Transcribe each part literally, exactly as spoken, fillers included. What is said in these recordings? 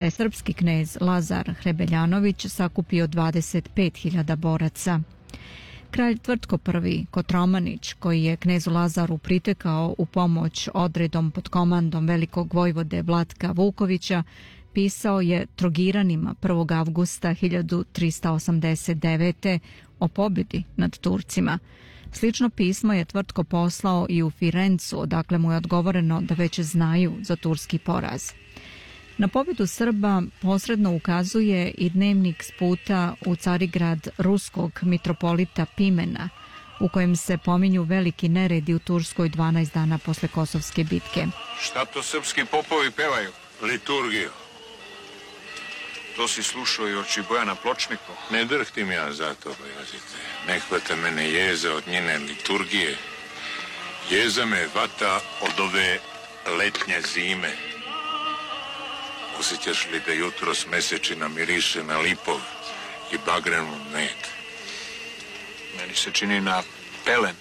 je srpski knez Lazar Hrebeljanović sakupio dvadeset pet hiljada boraca. Kralj Tvrtko I. Kotromanić, koji je knezu Lazaru pritekao u pomoć odredom pod komandom velikog vojvode Vlatka Vukovića, pisao je Trogiranima prvog avgusta hiljadu trista osamdeset devete. o pobjedi nad Turcima. Slično pismo je Tvrtko poslao i u Firencu, odakle mu je odgovoreno da već znaju za turski poraz. Na pobjedu Srba posredno ukazuje i dnevnik s puta u Carigrad ruskog mitropolita Pimena, u kojem se pominju veliki neredi u Turskoj dvanaest dana posle Kosovske bitke. Šta to srpski popovi pevaju? Liturgiju. To si slušao i oči Bojana Pločniku? Ne drhtim ja za to, bojazite. Ne hvata mene jeza od njene liturgije. Jeza me vata od ove letnje zime. Osjećaš li da jutros mesečina miriše na lipov i bagrenu med? Meni se čini na pelen.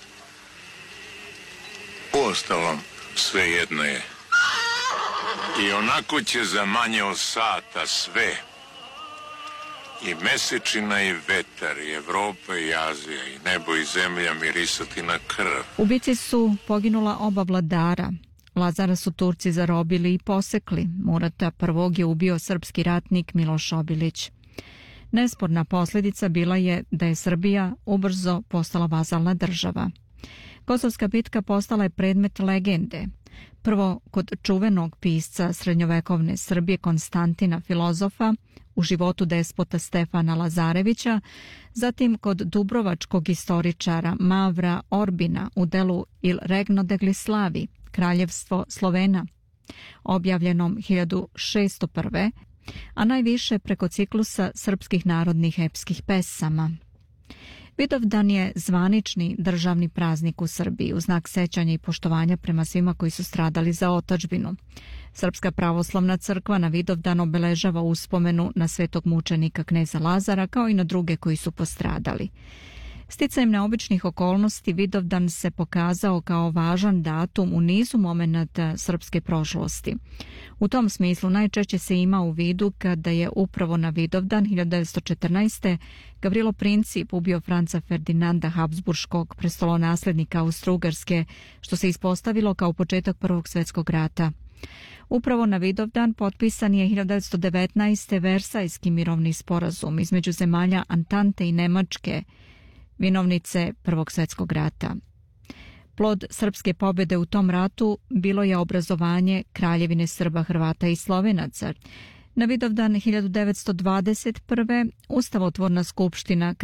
Uostalom, sve jedno je. I onako će za manje od sata sve. I mesečina i vetar, i Evropa i Azija, i nebo i zemlja mirisati na krv. U bici su poginula oba vladara. Lazara su Turci zarobili i posekli. Murata prvog je ubio srpski ratnik Miloš Obilić. Nesporna posljedica bila je da je Srbija ubrzo postala vazalna država. Kosovska bitka postala je predmet legende. Prvo kod čuvenog pisca srednjovekovne Srbije Konstantina Filozofa u životu despota Stefana Lazarevića, zatim kod dubrovačkog istoričara Mavra Orbina u delu Il Regno degli Slavi, Kraljevstvo Slovena, objavljenom hiljadu šeststo prve. a najviše preko ciklusa srpskih narodnih epskih pesama. Vidovdan je zvanični državni praznik u Srbiji u znak sećanja i poštovanja prema svima koji su stradali za otadžbinu. Srpska pravoslavna crkva na Vidovdan obeležava uspomenu na svetog mučenika kneza Lazara kao i na druge koji su postradali. Sticajem neobičnih okolnosti Vidovdan se pokazao kao važan datum u nizu momenata srpske prošlosti. U tom smislu najčešće se ima u vidu kada je upravo na Vidovdan hiljadu devetsto četrnaeste. Gavrilo Princip ubio Franca Ferdinanda Habsburškog, prestolonaslednika Austro-Ugarske, što se ispostavilo kao početak Prvog svjetskog rata. Upravo na Vidovdan potpisan je hiljadu devetsto devetnaeste. Versajski mirovni sporazum između zemalja Antante i Nemačke, vinovnice Prvog svjetskog rata. Plod srpske pobjede u tom ratu bilo je obrazovanje Kraljevine Srba, Hrvata i Slovenaca. Na Vidovdan hiljadu devetsto dvadeset prve. Ustavotvorna skupština